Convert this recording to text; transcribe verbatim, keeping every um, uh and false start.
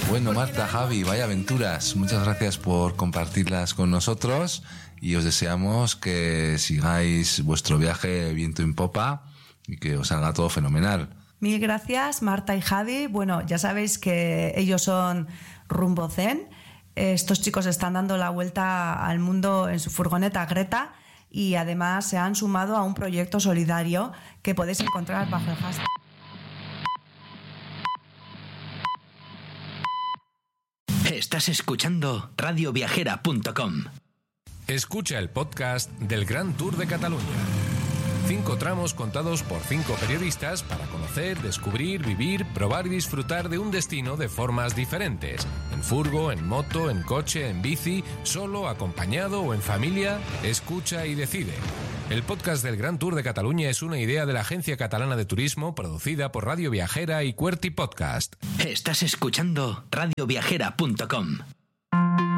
Bueno, Marta, Javi, vaya aventuras. Muchas gracias por compartirlas con nosotros y os deseamos que sigáis vuestro viaje viento en popa y que os salga todo fenomenal. Mil gracias, Marta y Javi. Bueno, ya sabéis que ellos son Rumbo Zen. Estos chicos están dando la vuelta al mundo en su furgoneta Greta y además se han sumado a un proyecto solidario que podéis encontrar bajo el hashtag. Estás escuchando radio viajera punto com. Escucha el podcast del Gran Tour de Cataluña. Cinco tramos contados por cinco periodistas para conocer, descubrir, vivir, probar y disfrutar de un destino de formas diferentes. En furgo, en moto, en coche, en bici, solo, acompañado o en familia. Escucha y decide. El podcast del Gran Tour de Cataluña es una idea de la Agencia Catalana de Turismo, producida por Radio Viajera y Qwerty Podcast. Estás escuchando radio viajera punto com.